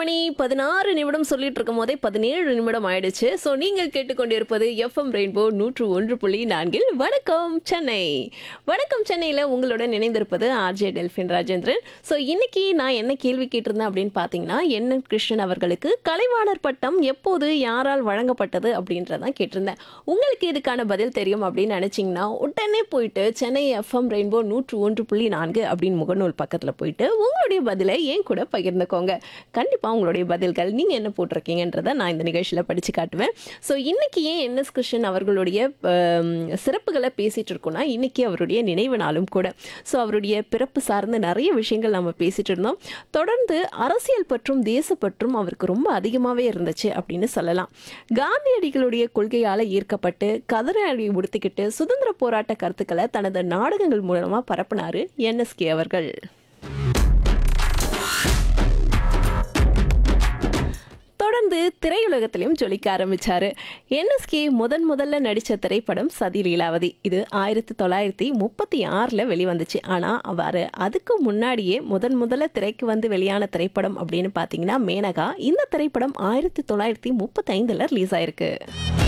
மணி 16 சொல்லிட்டு இருக்கும் போதே 17 ஆயிடுச்சு. ஸோ நீங்கள் கேட்டுக்கொண்டிருப்பது எஃப்எம் ரெயின்போ 101.4 வணக்கம் சென்னை. வணக்கம் சென்னையில் உங்களுடன் இணைந்திருப்பது ஆர்ஜே டெல்ஃபின் ராஜேந்திரன். ஸோ இன்னைக்கு நான் என்ன கேள்வி கேட்டிருந்தேன் அப்படின்னு பார்த்தீங்கன்னா, என் கிருஷ்ணன் அவர்களுக்கு கலைவாணர் பட்டம் எப்போது யாரால் வழங்கப்பட்டது அப்படின்றதான் கேட்டிருந்தேன். உங்களுக்கு இதுக்கான பதில் தெரியும் அப்படின்னு நினச்சிங்கன்னா உடனே போயிட்டு சென்னை எஃப்எம் ரெயின்போ 101.4 அப்படின்னு முகநூல் பக்கத்தில் போயிட்டு உங்களுடைய பதிலை என் கூட பகிர்ந்துக்கோங்க. கண்டிப்பாக உங்களுடைய பதில்கள் நீங்கள் என்ன போட்டிருக்கீங்கன்றதை நான் இந்த நிகழ்ச்சியில் படித்து காட்டுவேன். ஸோ இன்றைக்கி ஏன் என்எஸ் கிருஷ்ணன் அவர்களுடைய சிறப்புகளை பேசிகிட்டு இருக்கோன்னா, இன்றைக்கி அவருடைய நினைவு நாளும் கூட. ஸோ அவருடைய பிறப்பு சார்ந்த நிறைய விஷயங்கள் நம்ம பேசிகிட்டு இருந்தோம். தொடர்ந்து அரசியல் பற்றும் தேசப்பற்றும் அவருக்கு ரொம்ப அதிகமாகவே இருந்துச்சு அப்படின்னு சொல்லலாம். காந்தியடிகளுடைய கொள்கையால் ஈர்க்கப்பட்டு கதரை உடுத்திக்கிட்டு சுதந்திர போராட்ட கருத்துக்களை தனது நாடகங்கள் மூலமாக பரப்பினார் என்எஸ்கே அவர்கள். தொடர்ந்து திரையுலகத்திலையும் ஜொலிக்க ஆரம்பிச்சாரு. என்எஸ்கே முதல்ல நடித்த திரைப்படம் சதி லீலாவதி. இது 1936 வெளிவந்துச்சு. ஆனால் அவர் அதுக்கு முன்னாடியே முதல்ல திரைக்கு வந்து வெளியான திரைப்படம் அப்படின்னு பார்த்தீங்கன்னா மேனகா. இந்த திரைப்படம் 1935 ரிலீஸ் ஆயிருக்கு.